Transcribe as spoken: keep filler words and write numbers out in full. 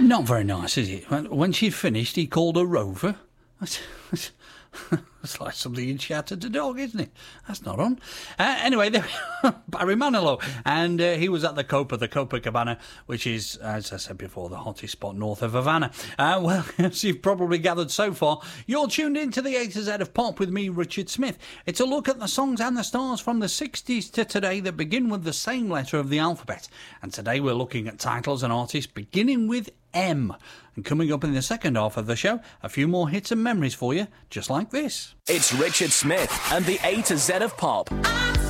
Not very nice, is it? When, when she'd finished, he called her Rover. That's, that's, that's like something you'd shout at a dog, isn't it? That's not on. Uh, anyway, there, Barry Manilow, and uh, he was at the Copa, the Copacabana, which is, as I said before, the hottest spot north of Havana. Uh, well, as you've probably gathered so far, you're tuned into the A to Z of Pop with me, Richard Smith. It's a look at the songs and the stars from the sixties to today that begin with the same letter of the alphabet. And today we're looking at titles and artists beginning with M. And coming up in the second half of the show, a few more hits and memories for you, just like this. It's Richard Smith and the A to Z of Pop.